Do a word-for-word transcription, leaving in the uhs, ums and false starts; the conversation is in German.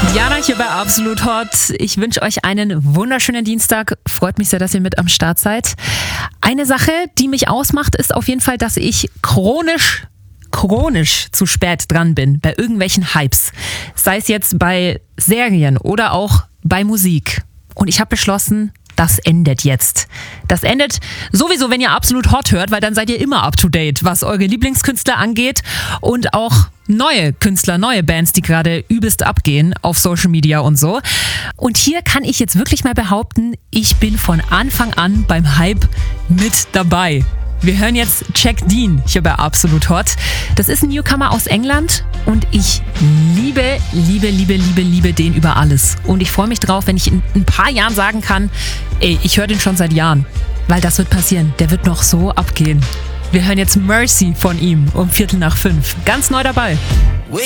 Jana hier bei Absolut Hot. Ich wünsche euch einen wunderschönen Dienstag. Freut mich sehr, dass ihr mit am Start seid. Eine Sache, die mich ausmacht, ist auf jeden Fall, dass ich chronisch, chronisch zu spät dran bin bei irgendwelchen Hypes. Sei es jetzt bei Serien oder auch bei Musik. Und ich habe beschlossen, das endet jetzt. Das endet sowieso, wenn ihr Absolut Hot hört, weil dann seid ihr immer up to date, was eure Lieblingskünstler angeht und auch neue Künstler, neue Bands, die gerade übelst abgehen auf Social Media und so. Und hier kann ich jetzt wirklich mal behaupten, ich bin von Anfang an beim Hype mit dabei. Wir hören jetzt Jack Dean hier bei Absolut Hot. Das ist ein Newcomer aus England und ich liebe, liebe, liebe, liebe, liebe den über alles. Und ich freue mich drauf, wenn ich in ein paar Jahren sagen kann, ey, ich höre den schon seit Jahren. Weil das wird passieren. Der wird noch so abgehen. Wir hören jetzt Mercy von ihm um Viertel nach fünf. Ganz neu dabei.